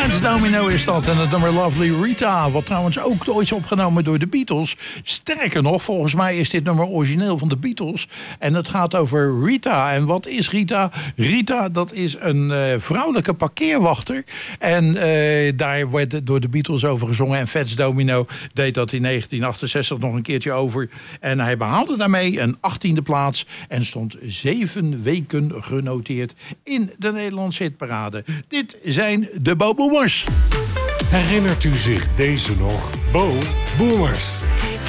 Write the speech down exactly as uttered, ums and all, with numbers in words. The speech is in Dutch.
Fats Domino is dat en het nummer Lovely Rita. Wat trouwens ook ooit is opgenomen door de Beatles. Sterker nog, volgens mij is dit nummer origineel van de Beatles. En het gaat over Rita. En wat is Rita? Rita, dat is een uh, vrouwelijke parkeerwachter. En uh, daar werd door de Beatles over gezongen. En Fats Domino deed dat in negentien achtenzestig nog een keertje over. En hij behaalde daarmee een achttiende plaats. En stond zeven weken genoteerd in de Nederlandse hitparade. Dit zijn de Bo Boomers. Herinnert u zich deze nog? Bo Boomers.